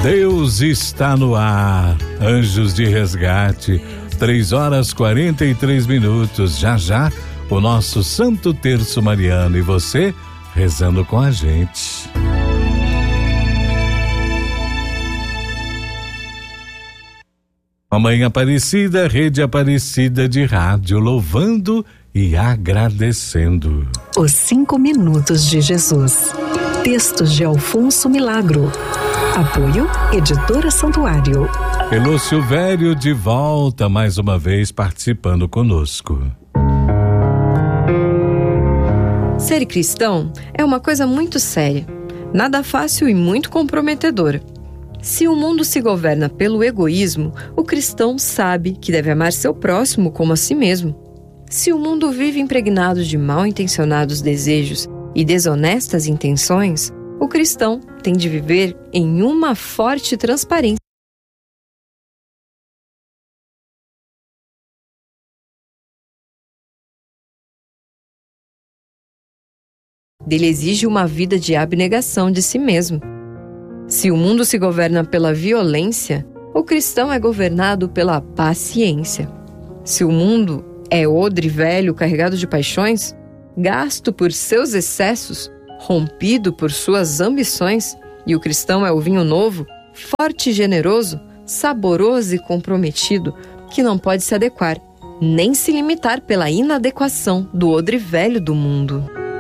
Deus está no ar, Anjos de Resgate, 3h43. Já já, o nosso Santo Terço Mariano e você rezando com a gente. Mamãe Aparecida, Rede Aparecida de Rádio, louvando e agradecendo. Os 5 minutos de Jesus. Textos de Alfonso Milagro. Apoio Editora Santuário. Elô Silvério de volta mais uma vez participando conosco. Ser cristão é uma coisa muito séria, nada fácil e muito comprometedora. Se o mundo se governa pelo egoísmo, o cristão sabe que deve amar seu próximo como a si mesmo. Se o mundo vive impregnado de mal-intencionados desejos e desonestas intenções, o cristão tem de viver em uma forte transparência. Dele exige uma vida de abnegação de si mesmo. Se o mundo se governa pela violência, o cristão é governado pela paciência. Se o mundo é odre velho carregado de paixões, gasto por seus excessos, rompido por suas ambições, e o cristão é o vinho novo, forte e generoso, saboroso e comprometido, que não pode se adequar, nem se limitar pela inadequação do odre velho do mundo.